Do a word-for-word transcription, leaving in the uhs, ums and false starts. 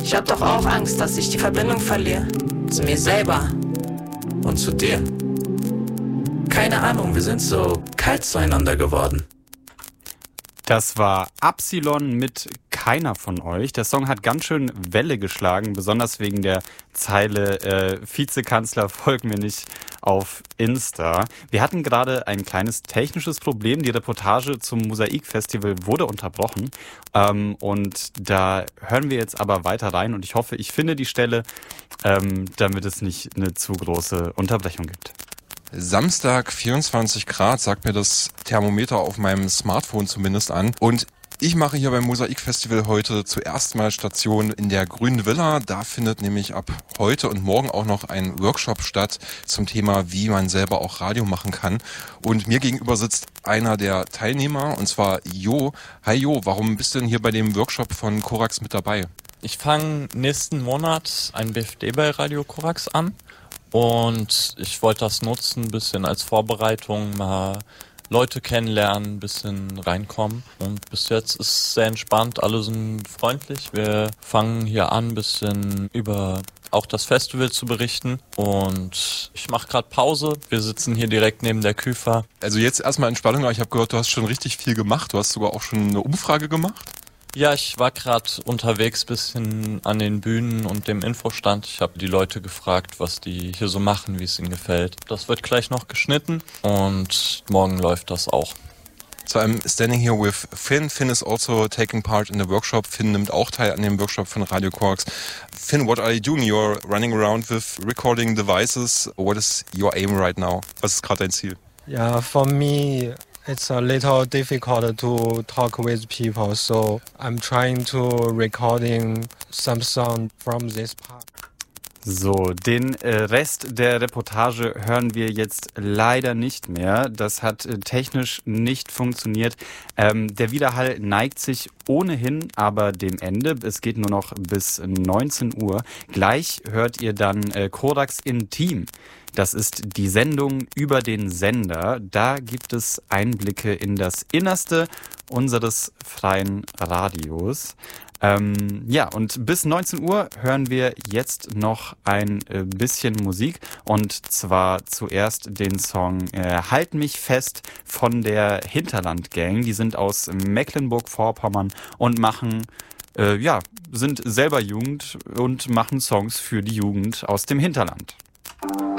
Ich hab doch auch Angst, dass ich die Verbindung verliere. Zu mir selber. Und zu dir. Keine Ahnung, wir sind so kalt zueinander geworden. Das war Absilon mit Keiner von euch. Der Song hat ganz schön Welle geschlagen, besonders wegen der Zeile äh, Vizekanzler, folg mir nicht auf Insta. Wir hatten gerade ein kleines technisches Problem. Die Reportage zum Mosaik-Festival wurde unterbrochen. Ähm, und da hören wir jetzt aber weiter rein und ich hoffe, ich finde die Stelle, ähm, damit es nicht eine zu große Unterbrechung gibt. Samstag, vierundzwanzig Grad, sagt mir das Thermometer auf meinem Smartphone zumindest an. Und ich mache hier beim Mosaik-Festival heute zuerst mal Station in der Grünen Villa. Da findet nämlich ab heute und morgen auch noch ein Workshop statt zum Thema, wie man selber auch Radio machen kann. Und mir gegenüber sitzt einer der Teilnehmer, und zwar Jo. Hi Jo, warum bist du denn hier bei dem Workshop von Korax mit dabei? Ich fange nächsten Monat ein B F D bei Radio Korax an. Und ich wollte das nutzen, ein bisschen als Vorbereitung, mal Leute kennenlernen, ein bisschen reinkommen. Und bis jetzt ist es sehr entspannt, alle sind freundlich. Wir fangen hier an, ein bisschen über auch das Festival zu berichten. Und ich mache gerade Pause. Wir sitzen hier direkt neben der Küfer. Also jetzt erstmal Entspannung, aber ich habe gehört, du hast schon richtig viel gemacht. Du hast sogar auch schon eine Umfrage gemacht. Ja, ich war gerade unterwegs bisschen an den Bühnen und dem Infostand. Ich habe die Leute gefragt, was die hier so machen, wie es ihnen gefällt. Das wird gleich noch geschnitten und morgen läuft das auch. So I'm standing here with Finn. Finn is also taking part in the workshop. Finn nimmt auch teil an dem Workshop von Radio Korax. Finn, what are you doing? You're running around with recording devices. What is your aim right now? Was ist gerade dein Ziel? Yeah, for me, it's a little difficult to talk with people, so I'm trying to recording some sound from this part. So, den äh, Rest der Reportage hören wir jetzt leider nicht mehr. Das hat äh, technisch nicht funktioniert. Ähm, der Widerhall neigt sich ohnehin aber dem Ende. Es geht nur noch bis neunzehn Uhr. Gleich hört ihr dann äh, Korax Intim. Das ist die Sendung über den Sender. Da gibt es Einblicke in das Innerste unseres freien Radios. Ähm, ja, und bis neunzehn Uhr hören wir jetzt noch ein äh, bisschen Musik. Und zwar zuerst den Song äh, Halt mich fest von der Hinterland Gang. Die sind aus Mecklenburg-Vorpommern und machen, äh, ja, sind selber Jugend und machen Songs für die Jugend aus dem Hinterland.